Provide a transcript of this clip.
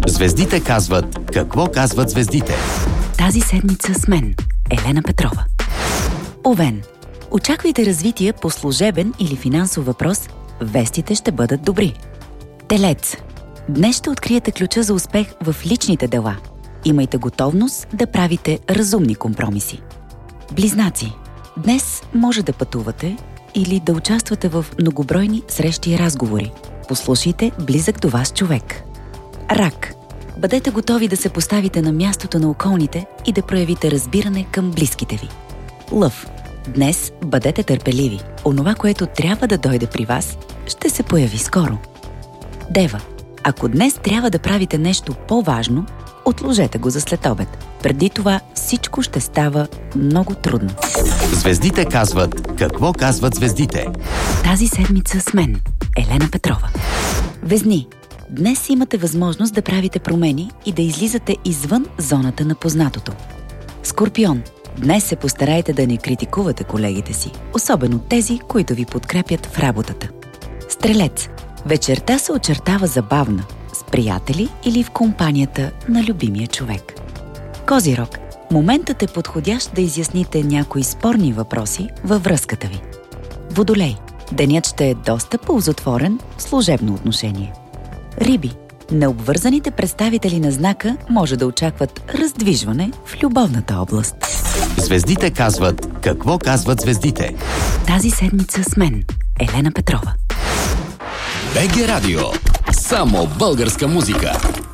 Звездите казват какво казват звездите. Тази седмица с мен, Елена Петрова. Овен. Очаквайте развитие по служебен или финансов въпрос, вестите ще бъдат добри. Телец. Днес ще откриете ключа за успех в личните дела. Имайте готовност да правите разумни компромиси. Близнаци. Днес може да пътувате или да участвате в многобройни срещи и разговори. Послушайте близък до вас човек. Рак. Бъдете готови да се поставите на мястото на околните и да проявите разбиране към близките ви. Лъв. Днес бъдете търпеливи. Онова, което трябва да дойде при вас, ще се появи скоро. Дева. Ако днес трябва да правите нещо по-важно, отложете го за след обед. Преди това всичко ще става много трудно. Звездите казват какво казват звездите. Тази седмица с мен, Елена Петрова. Везни. Днес имате възможност да правите промени и да излизате извън зоната на познатото. Скорпион. Днес се постарайте да не критикувате колегите си, особено тези, които ви подкрепят в работата. Стрелец. Вечерта се очертава забавна, с приятели или в компанията на любимия човек. Козирог. Моментът е подходящ да изясните някои спорни въпроси във връзката ви. Водолей. Денят ще е доста ползотворен в служебно отношение. Риби. Необвързаните представители на знака може да очакват раздвижване в любовната област. Звездите казват какво казват звездите. Тази седмица с мен, Елена Петрова. БГ Радио. Само българска музика.